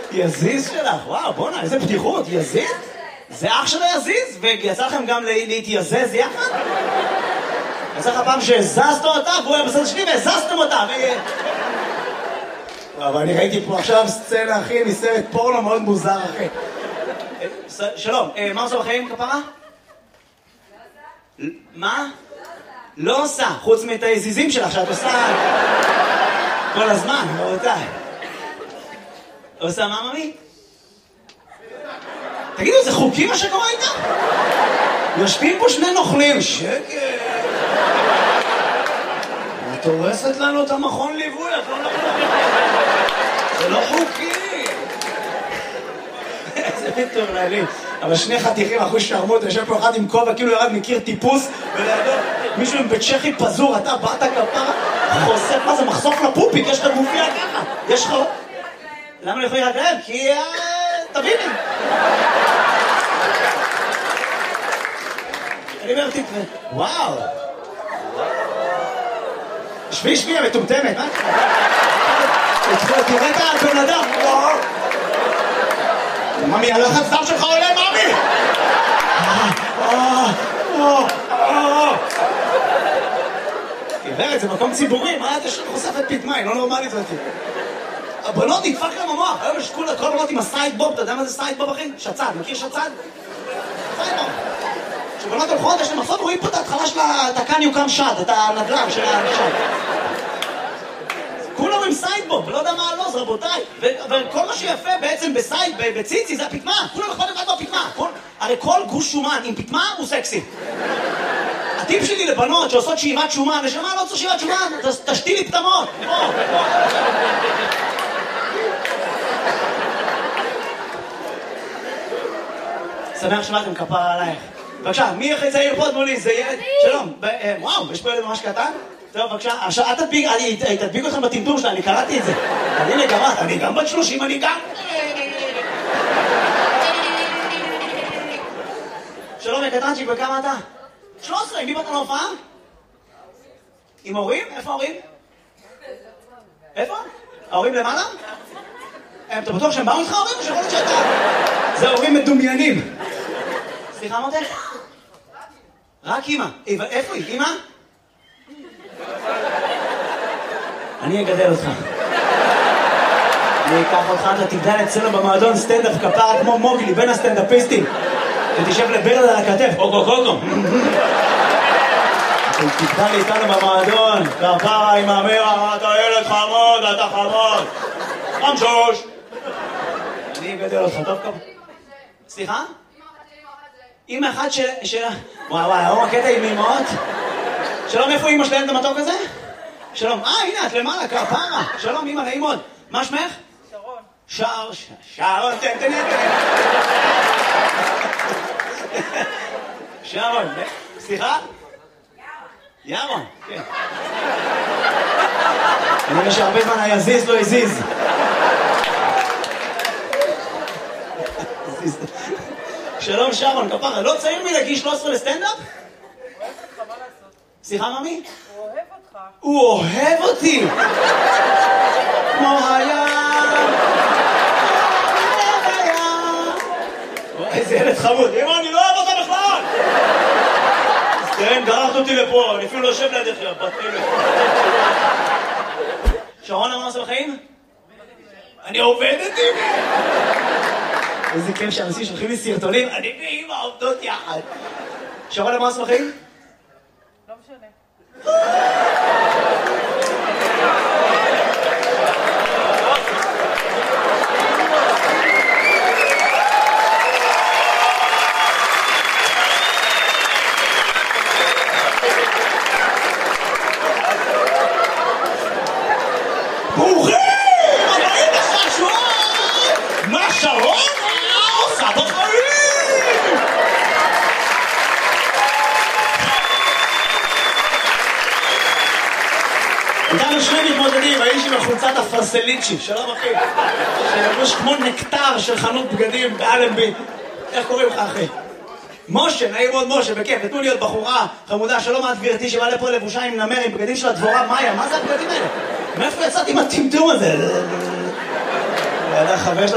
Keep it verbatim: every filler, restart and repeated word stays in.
יזיז שלך, וואו, בוא'נה, איזה פתיחות, יזיז? זה אח שלו יזיז? ויצא לכם גם להתייזז יחד? יצא לך פעם שהזזת אותה, והוא היה בסדר שלי והזזתם אותה, ו... אבל אני ראיתי פה עכשיו סצנה, אחי, מסרט פורנו מאוד מוזר, אחי. שלום, מה עושה בחיים, כפרה? מה? לא עושה, חוץ מאת היזיזים שלך, שאת עושה כל הזמן, רבותיי. עושה מה, ממי? תגידו, זה חוקי מה שקורה איתה? יושבים פה שני נוכלים, שקט. את הורסת לנו את המכון ליווי, את לא נכונה. זה לא חוקי. איזה מטורללים. אבל שני חתיכים, אחוז שרמות, יושב פה אחד עם כובע, כאילו ירד מכיר טיפוס, ולידו מישהו עם בצ'כי פזור, אתה באת כפרה, חושף, מה זה, מחשוף לפופיק, יש לך גופיה ככה, יש לך... למה לא יכולים רגלם? כי... תביני. אני אומר, תתראה, וואו. שבי, שבי, המטומטמת, מה? תראה את הבן אדם, וואו. ממי, הלחץ דם שלך עולה, ממי! עיוורת, זה מקום ציבורי, מה אתה חושפת פתמה, היא לא נורמלית אותי. הבנות נדפק להם המוח, היום יש כל הבנות עם הסיידבוב, אתה יודע מה זה סיידבוב, אחי? שצד, מכיר שצד? סיידבוב. כשבנות הולכות, יש להם מחסות, רואים פה את ההתחלה של התקן יוקם שד, את הנדלם של השד. כולם עם סיידבוב, לא יודע מה הלוז, רבותיי. וכל מה שיפה בעצם בסייד, בציצי, זה הפתמה. כולם אכפת לבד בפתמה. הרי כל גוש שומן עם פתמה הוא סקסי. הטיפ שלי לבנות שעושות שאיבת שומן, נשמה לא צריך שאיבת שומן, תשתי לי פתמות. שמח שבאתם, כפרה עלייך. בבקשה, מי הכי צעיר פה מולי? זה ילד? שלום. וואו, יש פה ילד ממש קטן? טוב, בבקשה, עכשיו, אל תדביק, אני תדביק אתכם בטמטום שלה, אני קראתי את זה. הנה, גם את, אני גם בת שלושים, אני גם... שלום, יקטנצ'יק, בכמה אתה? שלוש עשרה, עם מי באת להופעה? עם הורים? איפה ההורים? איפה? ההורים למעלה? אתה בטוח שהם באו איתך ההורים או שיכול להיות שאתה? זה הורים מדומיינים. סליחה, מותק? רק אמא. איפה היא? אמא? אני אגדל אותך. אני אקח אותך, אתה תגדל אצלנו במועדון סטנדאפ כפרה כמו מוגלי, בין הסטנדאפיסטים. ותשב לברד על הכתף, אוגו קוגו. תגדל איתנו במועדון, כפרה עם אמרה, אתה ילד חמוד, אתה חמוד. חמשוש. אני אגדל אותך, טוב כפרה. סליחה? אמא אחת של... וואי וואי, הוא הקטע עם אמאות? שלום, איפה אמא שלהם את המתוק הזה? שלום, אה, הנה, את למעלה, כפרה. שלום, אמא, נעים מאוד. מה שמך? שרון. שר, שרון, תן, תן, תן. שרון, סליחה? ירון. ירון, כן. אני רואה שהרבה זמן היזיז לא הזיז. שלום, שרון, כפרה. לא צעיר מלהגיש שלוש עשרה לסטנדאפ? הוא אוהב אותך, מה לעשות? סליחה, ממי? הוא אוהב אותך. הוא אוהב אותי! כמו הים! איזה ילד חמוד! אמא, אני לא אוהב אותה בכלל! אז תראה, גררת אותי לפה, אני אפילו לא יושב לידך, בת אלף. שרון, מה עושה בחיים? אני עובדת עם איזה כיף שאנשים שולחים לי סרטונים, אני ואמא עובדות יחד. שרון, מה עושה בחיים? לא משנה. ברוכים! הבאים לחשון! מה שרון עושה בחיים? איתנו שני מתמודדים, האיש עם החולצת הפרסליצ'י, שלום אחי, שלבוש כמו נקטר של חנות בגדים באלנבי. איך קוראים לך אחי? משה, נעים מאוד משה, בכיף, נתנו לי עוד בחורה חמודה, שלום את גברתי שבא לפה לבושה עם נמר, עם בגדים של הדבורה מאיה, מה זה הבגדים האלה? מאיפה יצאתי עם הטמטום הזה?